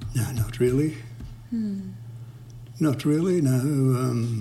No, not really. Not really, no.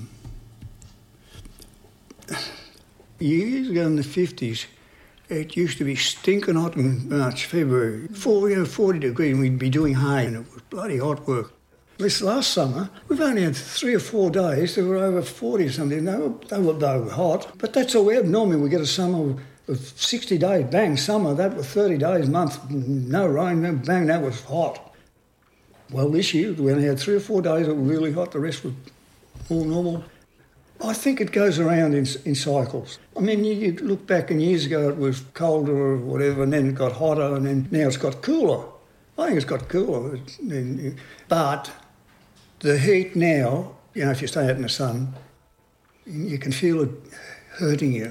Years ago in the 50s, it used to be stinking hot in March, February. 40 degrees, and we'd be doing hay, and it was bloody hot work. This last summer, we've only had 3 or 4 days that were over 40 or something. They were hot, but that's all we have. Normally we get a summer of 60 days, bang, summer. That was 30 days, month, no rain, no, bang, that was hot. Well, this year we only had 3 or 4 days that were really hot. The rest were all normal. I think it goes around in cycles. I mean, you look back and years ago it was colder or whatever, and then it got hotter, and then now it's got cooler. I think it's got cooler. But the heat now, if you stay out in the sun, you can feel it hurting you.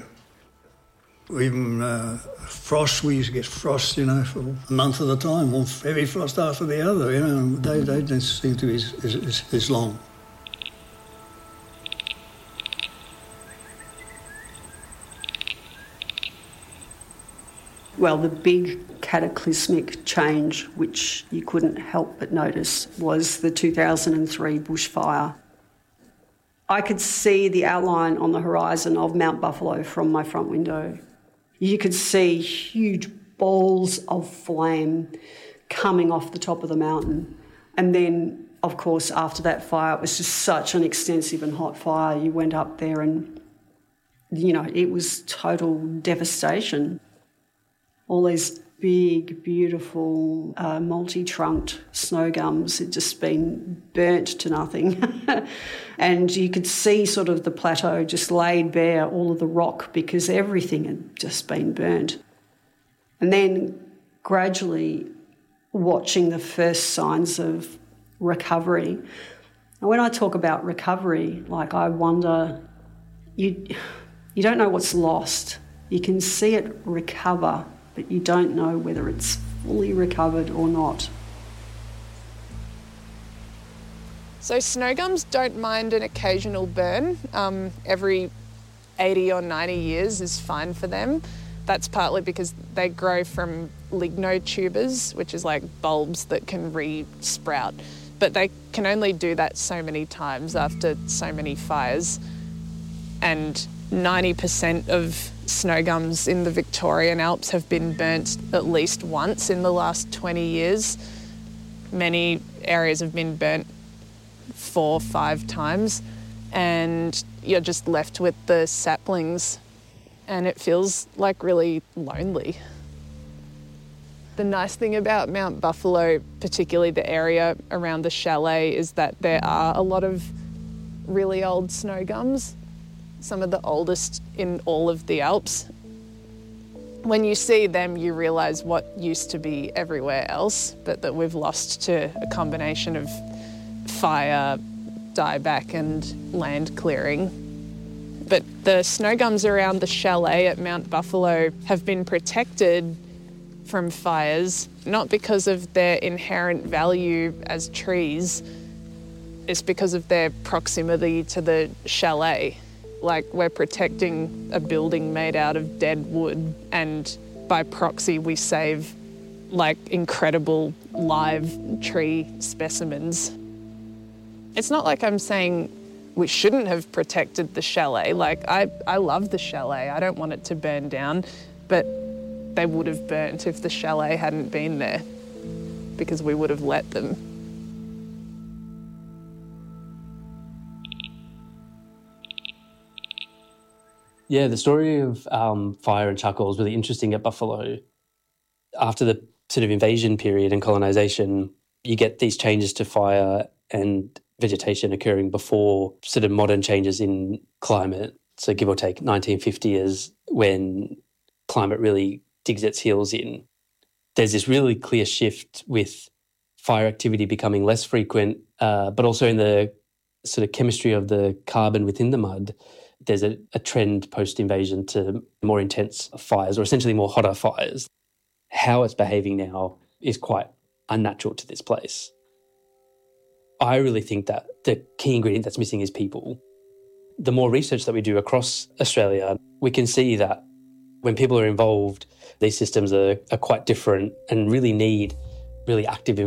Even frost, we used to get frost, for a month at a time, one heavy frost after the other, They don't seem to be as long. Well, the big cataclysmic change, which you couldn't help but notice, was the 2003 bushfire. I could see the outline on the horizon of Mount Buffalo from my front window. You could see huge balls of flame coming off the top of the mountain. And then, of course, after that fire, it was just such an extensive and hot fire. You went up there and, it was total devastation. All these big, beautiful, multi-trunked snow gums had just been burnt to nothing. And you could see sort of the plateau just laid bare, all of the rock, because everything had just been burnt. And then gradually watching the first signs of recovery. And when I talk about recovery, I wonder, you don't know what's lost. You can see it recover, but you don't know whether it's fully recovered or not. So snow gums don't mind an occasional burn. Every 80 or 90 years is fine for them. That's partly because they grow from lignotubers, which is like bulbs that can re-sprout. But they can only do that so many times after so many fires. And 90% of snow gums in the Victorian Alps have been burnt at least once in the last 20 years. Many areas have been burnt 4 or 5 times, and you're just left with the saplings, and it feels really lonely. The nice thing about Mount Buffalo, particularly the area around the chalet, is that there are a lot of really old snow gums, some of the oldest in all of the Alps. When you see them, you realise what used to be everywhere else, but that we've lost to a combination of fire, dieback and land clearing. But the snow gums around the chalet at Mount Buffalo have been protected from fires, not because of their inherent value as trees, it's because of their proximity to the chalet. We're protecting a building made out of dead wood, and by proxy we save incredible live tree specimens. It's not like I'm saying we shouldn't have protected the chalet. I love the chalet. I don't want it to burn down, but they would have burnt if the chalet hadn't been there, because we would have let them. Yeah, the story of fire and charcoal is really interesting at Buffalo. After the sort of invasion period and colonisation, you get these changes to fire and vegetation occurring before sort of modern changes in climate. So give or take 1950 is when climate really digs its heels in. There's this really clear shift with fire activity becoming less frequent, but also in the sort of chemistry of the carbon within the mud, there's a trend post-invasion to more intense fires, or essentially more hotter fires. How it's behaving now is quite unnatural to this place. I really think that the key ingredient that's missing is people. The more research that we do across Australia, we can see that when people are involved, these systems are quite different and really need really active